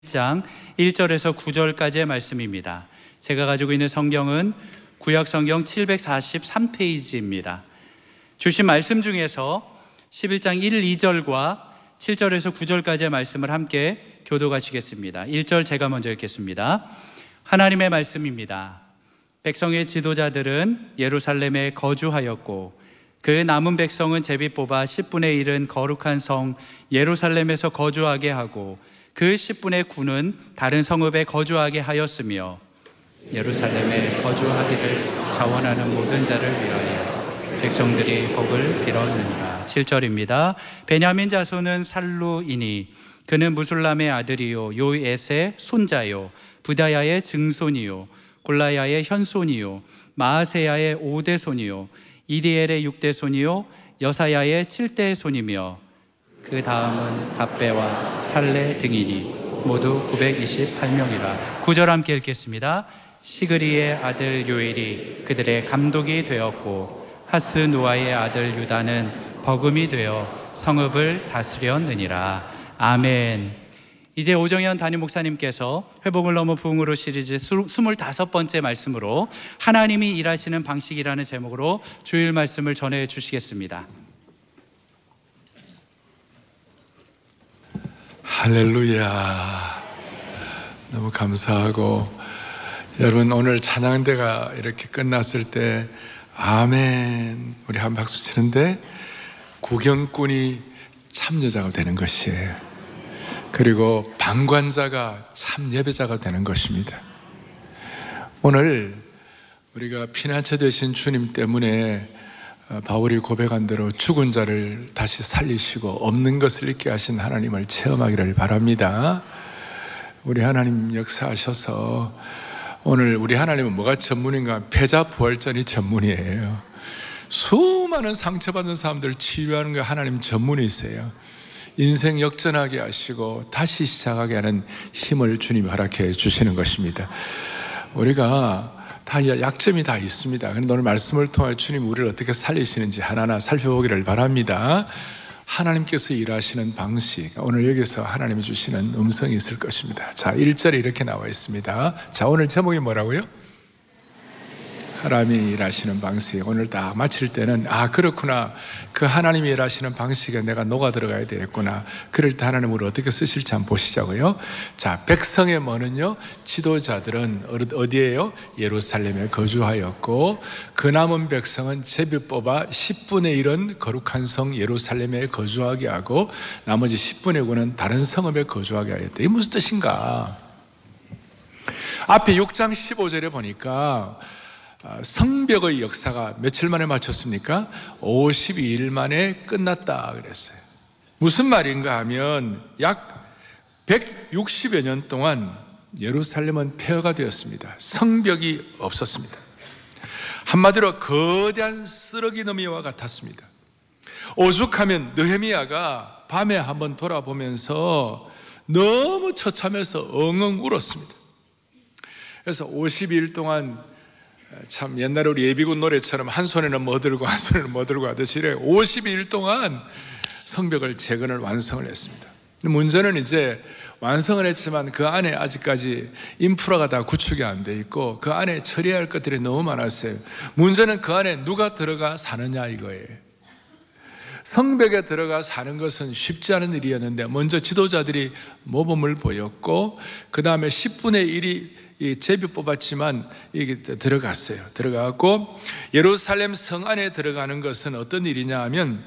1장 1절에서 9절까지의 말씀입니다. 제가 가지고 있는 성경은 구약 성경 743페이지입니다. 주신 말씀 중에서 11장 1, 2절과 7절에서 9절까지의 말씀을 함께 교독하시겠습니다. 1절 제가 먼저 읽겠습니다. 하나님의 말씀입니다. 백성의 지도자들은 예루살렘에 거주하였고 그 남은 백성은 제비 뽑아 10분의 1은 거룩한 성 예루살렘에서 거주하게 하고 그 10분의 9는 다른 성읍에 거주하게 하였으며 예루살렘에 거주하기를 자원하는 모든 자를 위하여 백성들이 복을 빌었느니라. 7절입니다. 베냐민 자손은 살루이니 그는 무술람의 아들이요 요에스의 손자요 부다야의 증손이요 골라야의 현손이요 마아세야의 5대 손이요 이디엘의 6대 손이요 여사야의 7대 손이며 그 다음은 갑배와 살레 등이니 모두 928명이라. 9절 함께 읽겠습니다. 시그리의 아들 요엘이 그들의 감독이 되었고 하스누아의 아들 유다는 버금이 되어 성읍을 다스렸느니라. 아멘. 이제 오정현 담임 목사님께서 회복을 넘어 부흥으로 시리즈 25번째 말씀으로 하나님이 일하시는 방식이라는 제목으로 주일 말씀을 전해 주시겠습니다. 할렐루야. 너무 감사하고, 여러분 오늘 찬양대가 이렇게 끝났을 때 아멘 우리 한 박수 치는데 구경꾼이 참여자가 되는 것이에요. 그리고 방관자가 참 예배자가 되는 것입니다. 오늘 우리가 피난처 되신 주님 때문에 바울이 고백한 대로 죽은 자를 다시 살리시고 없는 것을 있게 하신 하나님을 체험하기를 바랍니다. 우리 하나님 역사하셔서, 오늘 우리 하나님은 뭐가 전문인가? 패자부활전이 전문이에요. 수많은 상처받은 사람들을 치유하는 거 하나님 전문이세요. 인생 역전하게 하시고 다시 시작하게 하는 힘을 주님이 허락해 주시는 것입니다. 우리가 다 약점이 다 있습니다. 그런데 오늘 말씀을 통해 주님이 우리를 어떻게 살리시는지 하나하나 살펴보기를 바랍니다. 하나님께서 일하시는 방식, 오늘 여기서 하나님이 주시는 음성이 있을 것입니다. 자, 1절에 이렇게 나와 있습니다. 자, 오늘 제목이 뭐라고요? 하나님이 일하시는 방식. 오늘 딱 마칠 때는 그렇구나, 그 하나님이 일하시는 방식에 내가 녹아 들어가야 되겠구나. 그럴 때 하나님 우리를 어떻게 쓰실지 한번 보시자고요. 자, 백성의 뭐는요, 지도자들은 어디에요? 예루살렘에 거주하였고 그 남은 백성은 제비 뽑아 10분의 1은 거룩한 성 예루살렘에 거주하게 하고 나머지 10분의 9는 다른 성읍에 거주하게 하였다. 이게 무슨 뜻인가? 앞에 6장 15절에 보니까 성벽의 역사가 며칠 만에 마쳤습니까? 52일 만에 끝났다 그랬어요. 무슨 말인가 하면 약 160여 년 동안 예루살렘은 폐허가 되었습니다. 성벽이 없었습니다. 한마디로 거대한 쓰레기 더미와 같았습니다. 오죽하면 느헤미야가 밤에 한번 돌아보면서 너무 처참해서 엉엉 울었습니다. 그래서 52일 동안, 참 옛날에 우리 예비군 노래처럼 한 손에는 뭐 들고 한 손에는 뭐 들고 하듯이 52일 동안 성벽을 재건을 완성을 했습니다. 문제는 이제 완성을 했지만 그 안에 아직까지 인프라가 다 구축이 안 돼 있고 그 안에 처리해야 할 것들이 너무 많았어요. 문제는 그 안에 누가 들어가 사느냐 이거예요. 성벽에 들어가 사는 것은 쉽지 않은 일이었는데 먼저 지도자들이 모범을 보였고 그 다음에 10분의 1이 이 제비 뽑았지만 이게 들어갔어요. 들어가고 예루살렘 성 안에 들어가는 것은 어떤 일이냐 하면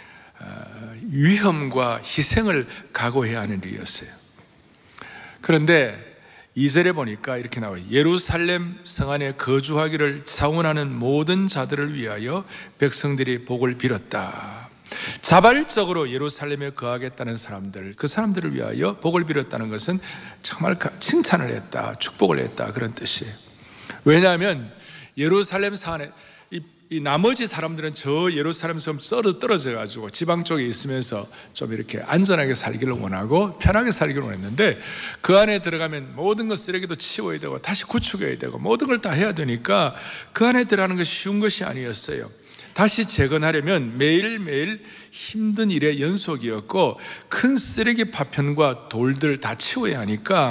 위험과 희생을 각오해야 하는 일이었어요. 그런데 2절에 보니까 이렇게 나와요. 예루살렘 성 안에 거주하기를 자원하는 모든 자들을 위하여 백성들이 복을 빌었다. 자발적으로 예루살렘에 거하겠다는 사람들, 그 사람들을 위하여 복을 빌었다는 것은 정말 칭찬을 했다, 축복을 했다, 그런 뜻이에요. 왜냐하면 예루살렘 성 안에 이 나머지 사람들은 저 예루살렘 섬 떨어져 가지고 지방 쪽에 있으면서 좀 이렇게 안전하게 살기를 원하고 편하게 살기를 원했는데 그 안에 들어가면 모든 것 쓰레기도 치워야 되고 다시 구축해야 되고 모든 걸 다 해야 되니까 그 안에 들어가는 것이 쉬운 것이 아니었어요. 다시 재건하려면 매일매일 힘든 일의 연속이었고 큰 쓰레기 파편과 돌들 다 치워야 하니까